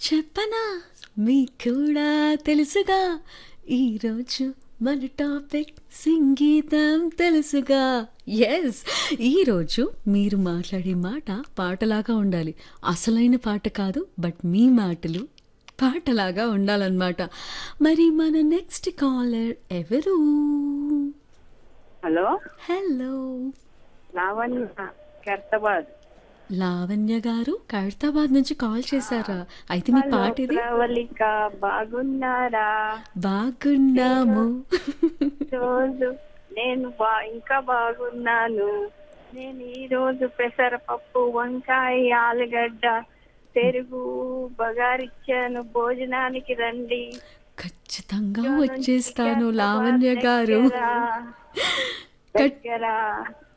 చెప్పనా మీకు కూడా తెలుసుగా ఈరోజు మన టాపిక్ సంగీతం తెలుసుగా. ఎస్, ఈరోజు మీరు మాట్లాడే మాట పాటలాగా ఉండాలి. అసలైన పాట కాదు, బట్ మీ మాటలు పాటలాగా ఉండాలన్నమాట. మరి మన నెక్స్ట్ కాలర్ ఎవరు? Hello, hello Lavanya Khairatabad. లావణ్య గారు ఖైరతాబాద్ నుంచి కాల్ చేశారా? అయితే మీ హలో పాట ఇది. ప్రవళిక, బాగున్నారా? బాగున్నాము. రోజు నేను ఇంకా బాగున్నాను. నేను ఈ రోజు పెసరపప్పు, వంకాయ, ఆలుగడ్డ, పెరుగు, బగారిచ్చాను. భోజనానికి రండి. ఖచ్చితంగా ఇంట్లో నుంచి వచ్చేస్తాను ఖైరతాబాద్ లావణ్య గారు. దగ్గర